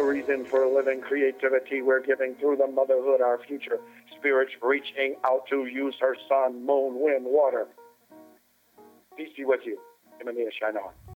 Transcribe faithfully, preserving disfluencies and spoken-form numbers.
reason for living, creativity we're giving through the motherhood, our future spirits reaching out to use her sun, moon, wind, water. Peace be with you. Himalaya, shine on.